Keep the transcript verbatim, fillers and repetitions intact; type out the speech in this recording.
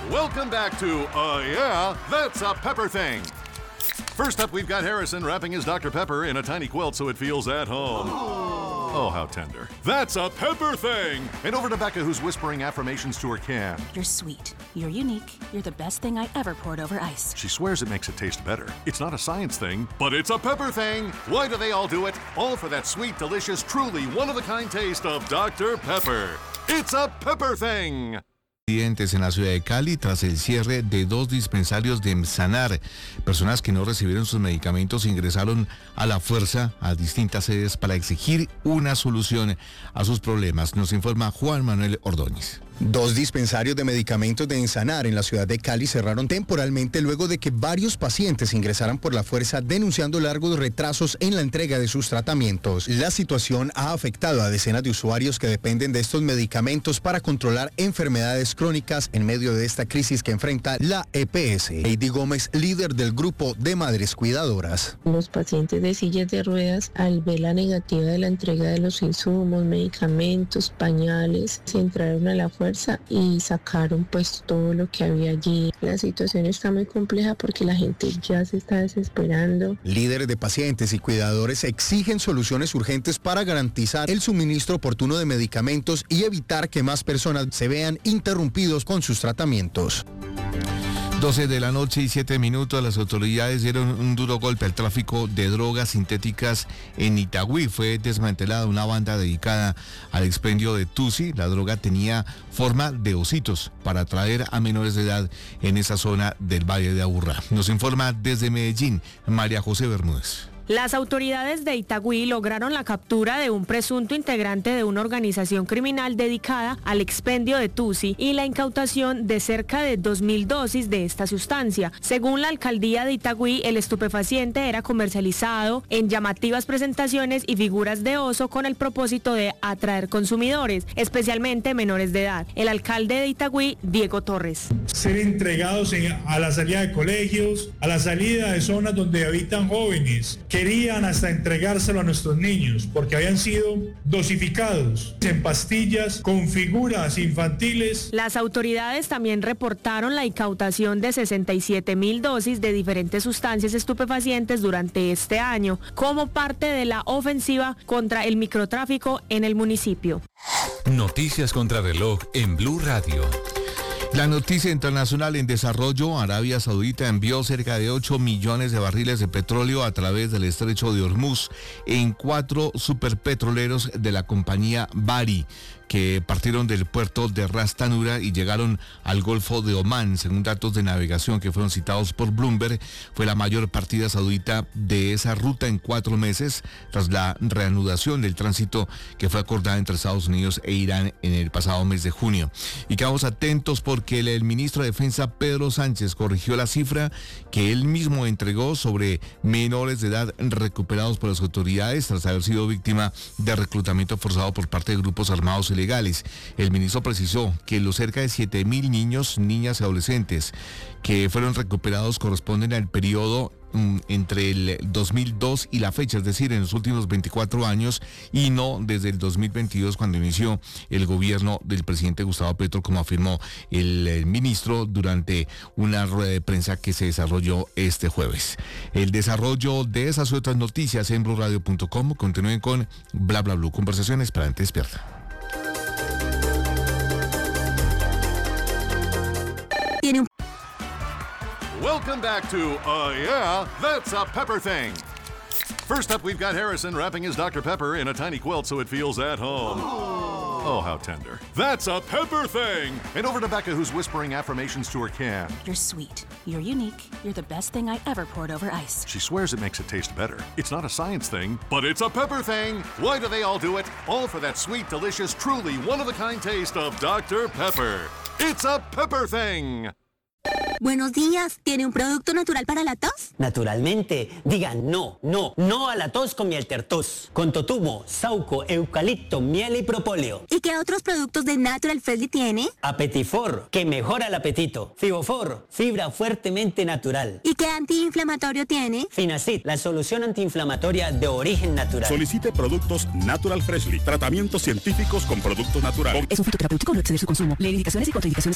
Welcome back to, uh, yeah, that's a Pepper Thing. First up, we've got Harrison wrapping his Doctor Pepper in a tiny quilt so it feels at home. Oh, how tender. That's a Pepper Thing! And over to Becca, who's whispering affirmations to her can. You're sweet. You're unique. You're the best thing I ever poured over ice. She swears it makes it taste better. It's not a science thing, but it's a Pepper Thing! Why do they all do it? All for that sweet, delicious, truly one-of-a-kind taste of Doctor Pepper. It's a Pepper Thing! Accidentes en la ciudad de Cali tras el cierre de dos dispensarios de Sanar. Personas que no recibieron sus medicamentos ingresaron a la fuerza a distintas sedes para exigir una solución a sus problemas. Nos informa Juan Manuel Ordóñez. Dos dispensarios de medicamentos de Ensanar en la ciudad de Cali cerraron temporalmente luego de que varios pacientes ingresaran por la fuerza denunciando largos retrasos en la entrega de sus tratamientos. La situación ha afectado a decenas de usuarios que dependen de estos medicamentos para controlar enfermedades crónicas en medio de esta crisis que enfrenta la E P S. Heidi Gómez, líder del grupo de madres cuidadoras. Los pacientes de sillas de ruedas, al ver la negativa de la entrega de los insumos, medicamentos, pañales, se entraron a la fuerza y sacaron pues todo lo que había allí. La situación está muy compleja porque la gente ya se está desesperando. Líderes de pacientes y cuidadores exigen soluciones urgentes para garantizar el suministro oportuno de medicamentos y evitar que más personas se vean interrumpidos con sus tratamientos. doce de la noche y siete minutos, las autoridades dieron un duro golpe al tráfico de drogas sintéticas en Itagüí. Fue desmantelada una banda dedicada al expendio de tusi. La droga tenía forma de ositos para atraer a menores de edad en esa zona del Valle de Aburrá. Nos informa desde Medellín, María José Bermúdez. Las autoridades de Itagüí lograron la captura de un presunto integrante de una organización criminal dedicada al expendio de tusi y la incautación de cerca de dos mil dosis de esta sustancia. Según la alcaldía de Itagüí, el estupefaciente era comercializado en llamativas presentaciones y figuras de oso con el propósito de atraer consumidores, especialmente menores de edad. El alcalde de Itagüí, Diego Torres. Ser entregados en, a la salida de colegios, a la salida de zonas donde habitan jóvenes. Querían hasta entregárselo a nuestros niños porque habían sido dosificados en pastillas con figuras infantiles. Las autoridades también reportaron la incautación de sesenta y siete mil dosis de diferentes sustancias estupefacientes durante este año, como parte de la ofensiva contra el microtráfico en el municipio. Noticias contra reloj en Blue Radio. La noticia internacional en desarrollo: Arabia Saudita envió cerca de ocho millones de barriles de petróleo a través del estrecho de Hormuz en cuatro superpetroleros de la compañía Bari, que partieron del puerto de Ras Tanura y llegaron al Golfo de Omán. Según datos de navegación que fueron citados por Bloomberg, fue la mayor partida saudita de esa ruta en cuatro meses, tras la reanudación del tránsito que fue acordada entre Estados Unidos e Irán en el pasado mes de junio. Y quedamos atentos porque el, el ministro de Defensa, Pedro Sánchez, corrigió la cifra que él mismo entregó sobre menores de edad recuperados por las autoridades tras haber sido víctima de reclutamiento forzado por parte de grupos armados legales. El ministro precisó que los cerca de siete mil niños, niñas y adolescentes que fueron recuperados corresponden al periodo um, entre el dos mil dos y la fecha, es decir, en los últimos veinticuatro años, y no desde el dos mil veintidós, cuando inició el gobierno del presidente Gustavo Petro, como afirmó el, el ministro durante una rueda de prensa que se desarrolló este jueves. El desarrollo de esas otras noticias en blue radio punto com. Continúen con Bla Bla Blue, conversaciones para gente despierta. Welcome back to, uh, yeah, that's a Pepper Thing. First up, we've got Harrison wrapping his Doctor Pepper in a tiny quilt so it feels at home. Oh, how tender. That's a Pepper Thing! And over to Becca, who's whispering affirmations to her can. You're sweet. You're unique. You're the best thing I ever poured over ice. She swears it makes it taste better. It's not a science thing, but it's a Pepper Thing! Why do they all do it? All for that sweet, delicious, truly one-of-a-kind taste of Doctor Pepper. It's a Pepper Thing! Buenos días, ¿tiene un producto natural para la tos? Naturalmente, digan no, no, no a la tos con miel tertos, con totumo, sauco, eucalipto, miel y propóleo. ¿Y qué otros productos de Natural Freshly tiene? Apetifor, que mejora el apetito. Fibofor, fibra fuertemente natural. ¿Y qué antiinflamatorio tiene? Finacid, la solución antiinflamatoria de origen natural. Solicite productos Natural Freshly, tratamientos científicos con productos naturales. Es un fitoterapéutico, no exceder su consumo. Lee indicaciones y contraindicaciones.